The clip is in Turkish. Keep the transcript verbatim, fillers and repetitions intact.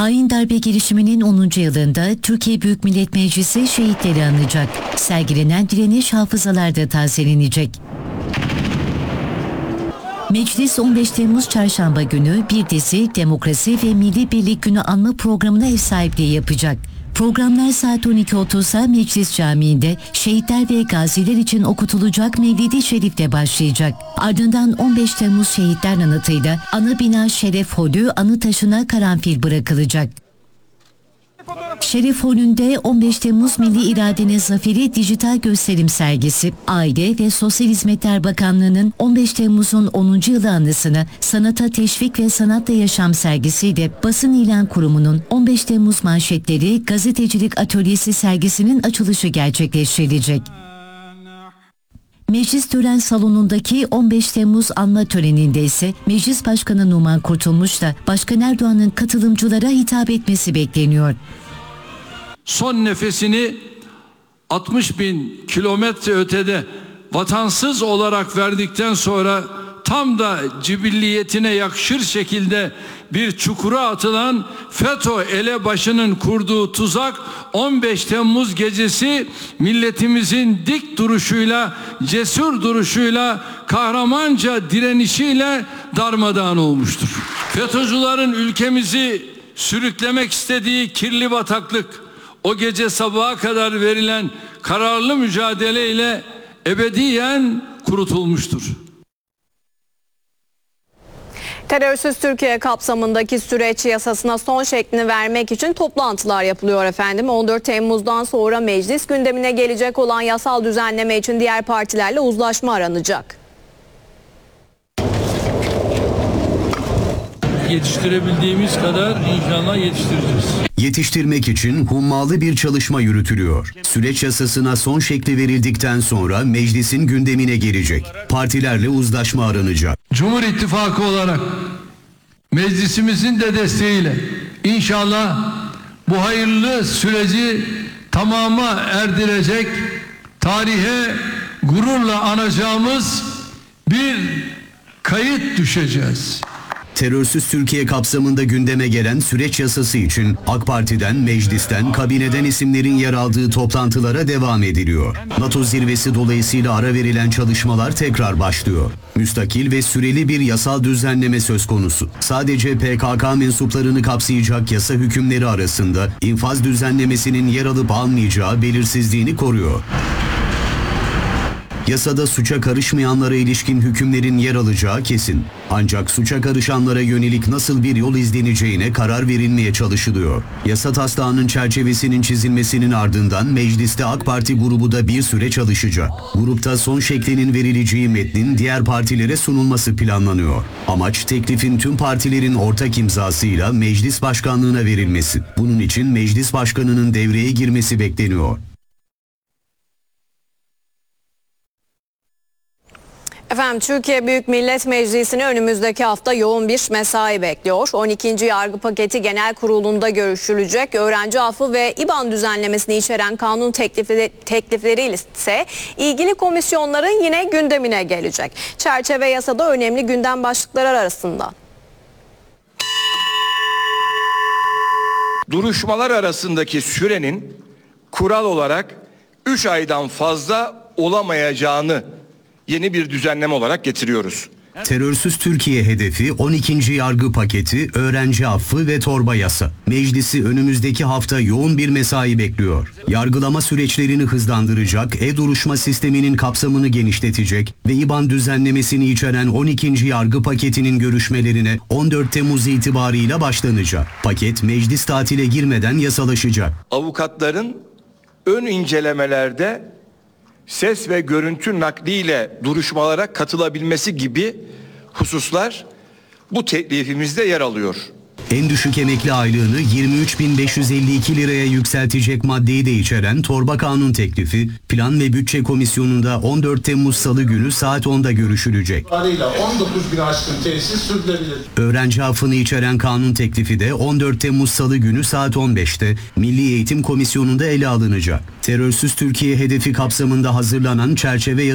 Hain darbe girişiminin onuncu yılında Türkiye Büyük Millet Meclisi şehitleri anacak. Sergilenen direniş hafızalarda tazelenecek. Meclis on beş Temmuz Çarşamba günü bir dizi Demokrasi ve Milli Birlik Günü anma programına ev sahipliği yapacak. Programlar saat on iki otuzda Meclis Camii'nde şehitler ve gaziler için okutulacak Mevlid-i Şerif'le başlayacak. Ardından on beş Temmuz Şehitler Anıtı'yla ana bina Şeref Holü anı taşına karanfil bırakılacak. Şeref Holü'nde on beş Temmuz Milli İradenin Zaferi dijital gösterim sergisi, Aile ve Sosyal Hizmetler Bakanlığı'nın on beş Temmuz'un onuncu yılı anısını Sanata Teşvik ve Sanatla Yaşam sergisiyle Basın İlan Kurumu'nun on beş Temmuz manşetleri Gazetecilik Atölyesi sergisinin açılışı gerçekleştirilecek. Meclis tören salonundaki on beş Temmuz anma töreninde ise Meclis Başkanı Numan Kurtulmuş'la Başkan Erdoğan'ın katılımcılara hitap etmesi bekleniyor. Son nefesini altmış bin kilometre ötede vatansız olarak verdikten sonra tam da cibilliyetine yakışır şekilde bir çukura atılan FETÖ elebaşının kurduğu tuzak on beş Temmuz gecesi milletimizin dik duruşuyla, cesur duruşuyla, kahramanca direnişiyle darmadağın olmuştur. FETÖ'cülerin ülkemizi sürüklemek istediği kirli bataklık o gece sabaha kadar verilen kararlı mücadeleyle ebediyen kurutulmuştur. Terörsüz Türkiye kapsamındaki süreç yasasına son şeklini vermek için toplantılar yapılıyor efendim. on dört Temmuz'dan sonra meclis gündemine gelecek olan yasal düzenleme için diğer partilerle uzlaşma aranacak. Yetiştirebildiğimiz kadar inşallah yetiştireceğiz. Yetiştirmek için hummalı bir çalışma yürütülüyor. Süreç yasasına son şekli verildikten sonra meclisin gündemine gelecek. Partilerle uzlaşma aranacak. Cumhur İttifakı olarak meclisimizin de desteğiyle inşallah bu hayırlı süreci tamama erdirecek, tarihe gururla anacağımız bir kayıt düşeceğiz. Terörsüz Türkiye kapsamında gündeme gelen süreç yasası için AK Parti'den, meclisten, kabineden isimlerin yer aldığı toplantılara devam ediliyor. NATO zirvesi dolayısıyla ara verilen çalışmalar tekrar başlıyor. Müstakil ve süreli bir yasal düzenleme söz konusu. Sadece P K K mensuplarını kapsayacak yasa hükümleri arasında infaz düzenlemesinin yer alıp almayacağı belirsizliğini koruyor. Yasada suça karışmayanlara ilişkin hükümlerin yer alacağı kesin. Ancak suça karışanlara yönelik nasıl bir yol izleneceğine karar verilmeye çalışılıyor. Yasa taslağının çerçevesinin çizilmesinin ardından mecliste AK Parti grubu da bir süre çalışacak. Grupta son şeklinin verileceği metnin diğer partilere sunulması planlanıyor. Amaç teklifin tüm partilerin ortak imzasıyla meclis başkanlığına verilmesi. Bunun için meclis başkanının devreye girmesi bekleniyor. Efendim Türkiye Büyük Millet Meclisi'ni önümüzdeki hafta yoğun bir mesai bekliyor. on ikinci yargı paketi genel kurulunda görüşülecek. Öğrenci affı ve İBAN düzenlemesini içeren kanun teklifleri, teklifleri ise ilgili komisyonların yine gündemine gelecek. Çerçeve yasada önemli gündem başlıkları arasında. Duruşmalar arasındaki sürenin kural olarak üç aydan fazla olamayacağını yeni bir düzenleme olarak getiriyoruz. Terörsüz Türkiye hedefi on ikinci yargı paketi, öğrenci affı ve torba yasa. Meclisi önümüzdeki hafta yoğun bir mesai bekliyor. Yargılama süreçlerini hızlandıracak, e-duruşma sisteminin kapsamını genişletecek ve İBAN düzenlemesini içeren on ikinci yargı paketinin görüşmelerine on dört Temmuz itibarıyla başlanacak. Paket meclis tatile girmeden yasalaşacak. Avukatların ön incelemelerde ses ve görüntü nakliyle duruşmalara katılabilmesi gibi hususlar bu teklifimizde yer alıyor. En düşük emekli aylığını yirmi üç bin beş yüz elli iki liraya yükseltecek maddeyi de içeren torba kanun teklifi Plan ve Bütçe Komisyonu'nda on dört Temmuz Salı günü saat onda görüşülecek. on dokuz bin aşkın tesis sürdürülebilir. Öğrenci affını içeren kanun teklifi de on dört Temmuz Salı günü saat on beşte Milli Eğitim Komisyonu'nda ele alınacak. Terörsüz Türkiye hedefi kapsamında hazırlanan çerçeve